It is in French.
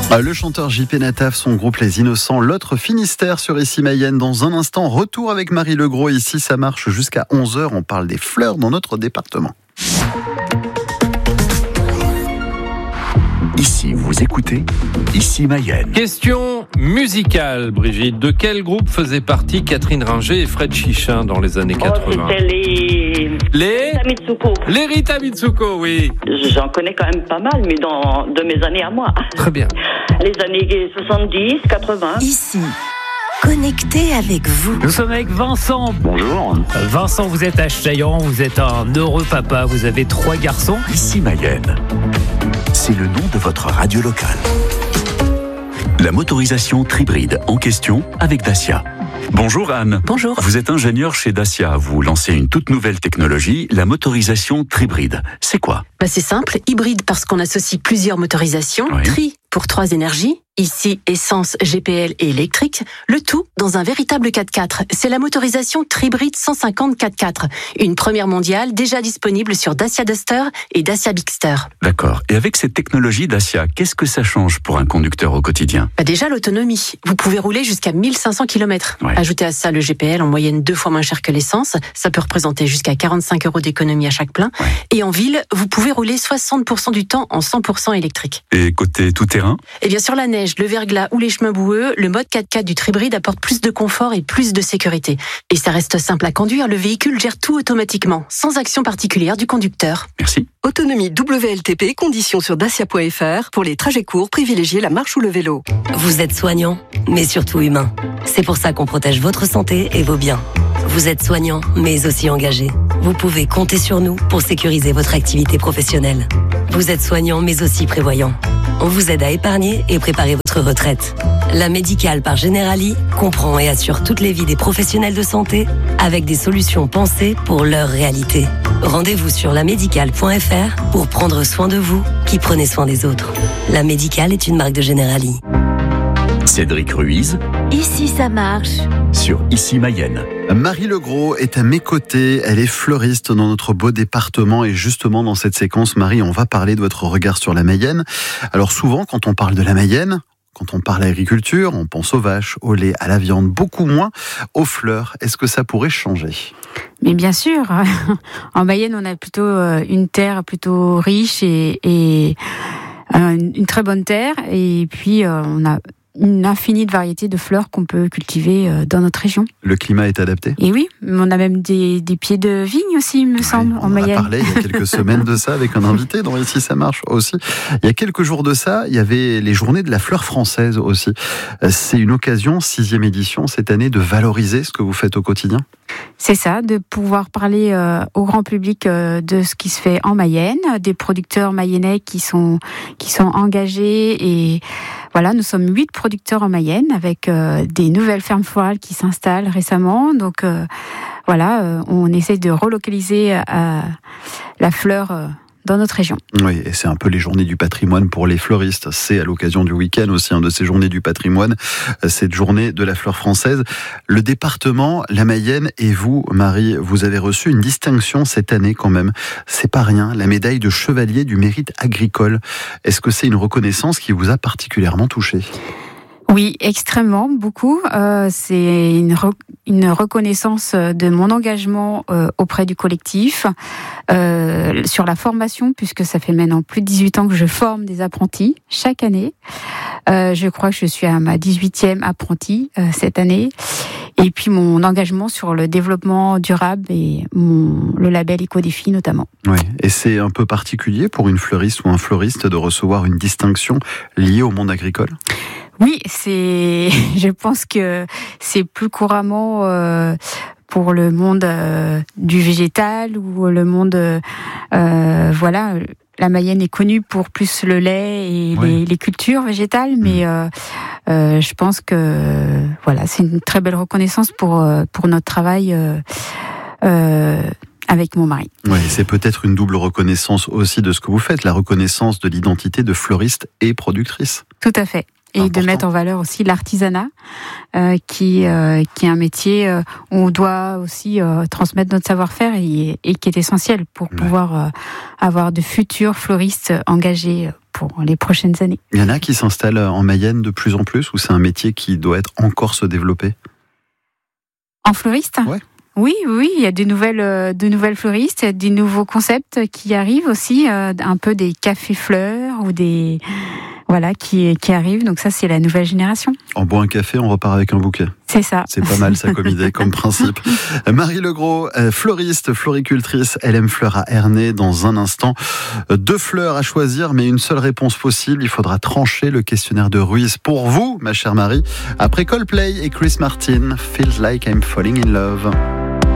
Le chanteur JP Nataf, son groupe Les Innocents, l'autre Finistère sur Ici Mayenne. Dans un instant, retour avec Marie Legros. Ici, ça marche jusqu'à 11h. On parle des fleurs dans notre département. Ici, vous écoutez Ici Mayenne. Question musicale, Brigitte. De quel groupe faisaient partie Catherine Ringer et Fred Chichin dans les années 80 ? C'était les Rita Mitsuko. Les Rita Mitsuko, oui. J'en connais quand même pas mal, mais de mes années à moi. Très bien. Les années 70, 80. Ici, connecté avec vous. Nous sommes avec Vincent. Bonjour. Vincent, vous êtes à Chaillan, vous êtes un heureux papa, vous avez 3 garçons. Ici Mayenne. C'est le nom de votre radio locale. La motorisation Tribride en question avec Dacia. Bonjour Anne. Bonjour. Vous êtes ingénieure chez Dacia. Vous lancez une toute nouvelle technologie, la motorisation Tribride. C'est quoi ? C'est simple, hybride parce qu'on associe plusieurs motorisations, Oui. tri pour 3 énergies, ici essence, GPL et électrique, le tout dans un véritable 4x4. C'est la motorisation Tribride 150 4x4, une première mondiale déjà disponible sur Dacia Duster et Dacia Bigster. D'accord. Et avec cette technologie Dacia, qu'est-ce que ça change pour un conducteur au quotidien ? Déjà l'autonomie, vous pouvez rouler jusqu'à 1500 km. Ouais. Ajoutez à ça le GPL en moyenne 2 fois moins cher que l'essence, ça peut représenter jusqu'à 45 € d'économie à chaque plein. Ouais. Et en ville, vous pouvez rouler 60% du temps en 100% électrique. Et côté tout-terrain ? Et bien sur la neige, le verglas ou les chemins boueux, le mode 4x4 du Tribride apporte plus de confort et plus de sécurité. Et ça reste simple à conduire, le véhicule gère tout automatiquement, sans action particulière du conducteur. Merci. Autonomie WLTP, conditions sur dacia.fr. Pour les trajets courts, privilégiez la marche ou le vélo. Vous êtes soignant, mais surtout humain. C'est pour ça qu'on protège votre santé et vos biens. Vous êtes soignant, mais aussi engagé. Vous pouvez compter sur nous pour sécuriser votre activité professionnelle. Vous êtes soignant, mais aussi prévoyant. On vous aide à épargner et préparer votre retraite. La Médicale par Generali comprend et assure toutes les vies des professionnels de santé avec des solutions pensées pour leur réalité. Rendez-vous sur lamédicale.fr pour prendre soin de vous qui prenez soin des autres. La Médicale est une marque de Generali. Cédric Ruiz Ici, ça marche. sur Ici Mayenne. Marie Legros est à mes côtés. Elle est fleuriste dans notre beau département. Et justement, dans cette séquence, Marie, on va parler de votre regard sur la Mayenne. Alors souvent, quand on parle de la Mayenne, quand on parle agriculture, on pense aux vaches, au lait, à la viande, beaucoup moins aux fleurs. Est-ce que ça pourrait changer ? Mais bien sûr, en Mayenne, on a plutôt une terre plutôt riche et une très bonne terre. Et puis, on a une infinie de variétés de fleurs qu'on peut cultiver dans notre région. Le climat est adapté ? Et oui, on a même des pieds de vigne aussi, il me semble, en Mayenne. On a parlé il y a quelques semaines de ça avec un invité dans Ici ça marche aussi. Il y a quelques jours de ça, il y avait les journées de la fleur française aussi. C'est une occasion, 6e édition cette année, de valoriser ce que vous faites au quotidien ? C'est ça, de pouvoir parler au grand public de ce qui se fait en Mayenne, des producteurs mayennais qui sont engagés. Et voilà, nous sommes 8 producteurs en Mayenne avec des nouvelles fermes florales qui s'installent récemment. Donc voilà, on essaie de relocaliser la fleur dans notre région. Oui, et c'est un peu les journées du patrimoine pour les fleuristes. C'est à l'occasion du week-end aussi, de ces journées du patrimoine, cette journée de la fleur française. Le département, la Mayenne et vous, Marie, vous avez reçu une distinction cette année quand même. C'est pas rien, la médaille de chevalier du mérite agricole. Est-ce que c'est une reconnaissance qui vous a particulièrement touché ? Oui, extrêmement, beaucoup. C'est une reconnaissance de mon engagement auprès du collectif, sur la formation, puisque ça fait maintenant plus de 18 ans que je forme des apprentis chaque année. Je crois que je suis à ma 18e apprentie cette année. Et puis mon engagement sur le développement durable et le label Éco-Défi notamment. Oui, et c'est un peu particulier pour une fleuriste ou un fleuriste de recevoir une distinction liée au monde agricole ? Oui, je pense que c'est plus couramment pour le monde du végétal ou le monde, voilà. La Mayenne est connue pour plus le lait et les cultures végétales, mais je pense que voilà, c'est une très belle reconnaissance pour notre travail avec mon mari. Oui, c'est peut-être une double reconnaissance aussi de ce que vous faites, la reconnaissance de l'identité de fleuriste et productrice. Tout à fait. Et important. De mettre en valeur aussi l'artisanat, qui est un métier où on doit aussi transmettre notre savoir-faire et qui est essentiel pour pouvoir avoir de futurs fleuristes engagés pour les prochaines années. Il y en a qui s'installent en Mayenne de plus en plus, ou c'est un métier qui doit encore se développer? En fleuriste? Ouais. Oui, il y a de nouvelles fleuristes, des nouveaux concepts qui arrivent aussi, un peu des cafés fleurs ou des qui arrivent. Donc ça, c'est la nouvelle génération. On boit un café, on repart avec un bouquet. C'est ça. C'est pas mal ça comme idée, comme principe. Marie Legros, fleuriste, floricultrice, LM Fleurs à Ernée. Dans un instant, 2 fleurs à choisir, mais une seule réponse possible. Il faudra trancher le questionnaire de Ruiz pour vous, ma chère Marie. Après Coldplay et Chris Martin, Feels Like I'm Falling in Love.